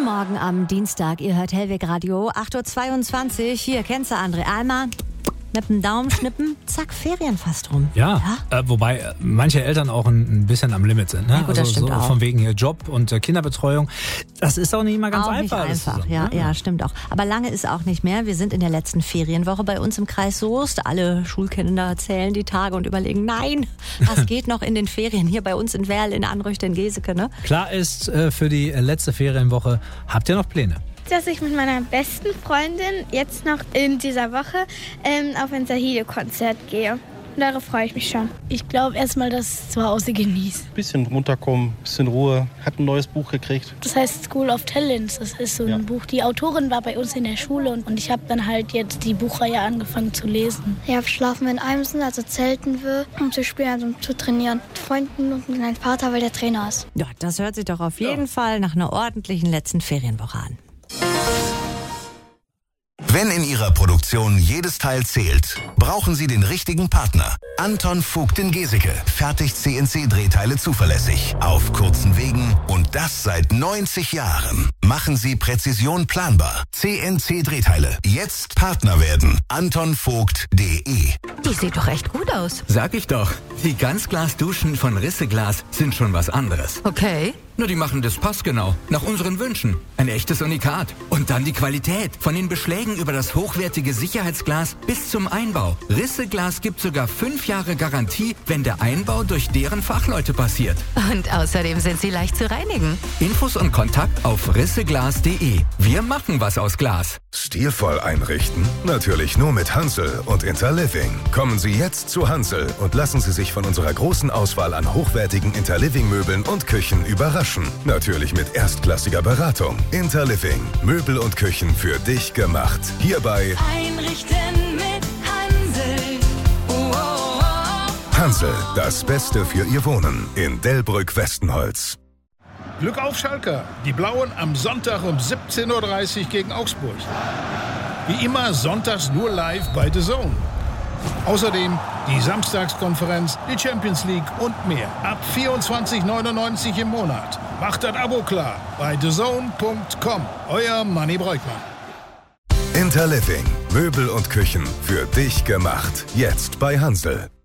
Morgen am Dienstag. Ihr hört Hellweg Radio, 8.22 Uhr. Hier, kennst du André? Einmal mit dem Daumen schnippen, zack, Ferien fast rum. Ja, wobei manche Eltern auch ein bisschen am Limit sind. Ne? Ja, gut, das stimmt auch. Von wegen hier Job und Kinderbetreuung. Das ist auch nicht immer ganz auch einfach. Nicht einfach. Ja, stimmt auch. Aber lange ist auch nicht mehr. Wir sind in der letzten Ferienwoche bei uns im Kreis Soest. Alle Schulkinder zählen die Tage und überlegen, nein, was geht noch in den Ferien? Hier bei uns in Werl, in Anrüchte, in Geseke. Ne? Klar ist, für die letzte Ferienwoche habt ihr noch Pläne? Dass ich mit meiner besten Freundin jetzt noch in dieser Woche auf ein Sahide-Konzert gehe. Und darauf freue ich mich schon. Ich glaube erstmal, dass ich zu Hause genieße. Bisschen runterkommen, bisschen Ruhe. Hat ein neues Buch gekriegt. Das heißt School of Talents. Das ist so ein Buch. Die Autorin war bei uns in der Schule und ich habe dann halt jetzt die Buchreihe angefangen zu lesen. Ja, schlafen wir in Eimsen, also zelten wir, um zu spielen, also um zu trainieren. Mit Freunden und mit meinem Vater, weil der Trainer ist. Ja, das hört sich doch auf jeden Fall nach einer ordentlichen letzten Ferienwoche an. Wenn in Ihrer Produktion jedes Teil zählt, brauchen Sie den richtigen Partner. Anton Vogt in Geseke fertigt CNC-Drehteile zuverlässig, auf kurzen Wegen und das seit 90 Jahren. Machen Sie Präzision planbar. CNC-Drehteile. Jetzt Partner werden. AntonVogt.de. Die sieht doch echt gut aus. Sag ich doch. Die Ganzglas-Duschen von Risseglas sind schon was anderes. Okay. Nur die machen das passgenau, nach unseren Wünschen. Ein echtes Unikat. Und dann die Qualität. Von den Beschlägen über das hochwertige Sicherheitsglas bis zum Einbau. Risseglas gibt sogar 5 Jahre Garantie, wenn der Einbau durch deren Fachleute passiert. Und außerdem sind sie leicht zu reinigen. Infos und Kontakt auf risseglas.de. Wir machen was aus Glas. Stilvoll einrichten? Natürlich nur mit Hansel und Interliving. Kommen Sie jetzt zu Hansel und lassen Sie sich von unserer großen Auswahl an hochwertigen Interliving-Möbeln und Küchen überraschen. Natürlich mit erstklassiger Beratung. Interliving. Möbel und Küchen für dich gemacht. Hierbei Einrichten mit Hansel. Hansel, das Beste für Ihr Wohnen in Delbrück-Westenholz. Glück auf Schalke. Die Blauen am Sonntag um 17.30 Uhr gegen Augsburg. Wie immer sonntags nur live bei The Zone. Außerdem die Samstagskonferenz, die Champions League und mehr. Ab 24,99 im Monat. Macht das Abo klar bei thezone.com. Euer Manni Breukmann. Interliving. Möbel und Küchen für dich gemacht. Jetzt bei Hansel.